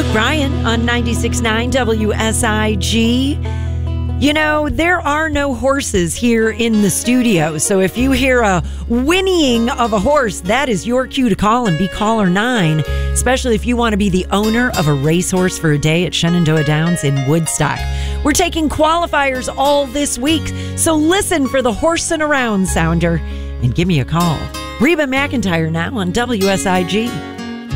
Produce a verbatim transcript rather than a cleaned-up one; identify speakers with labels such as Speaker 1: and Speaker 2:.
Speaker 1: Luke Bryan on ninety-six point nine W S I G. You know, there are no horses here in the studio, so if you hear a whinnying of a horse, that is your cue to call and be caller nine, especially if you want to be the owner of a racehorse for a day at Shenandoah Downs in Woodstock. We're taking qualifiers all this week, so listen for the horsin' around sounder and give me a call. Reba McEntire now on W S I G.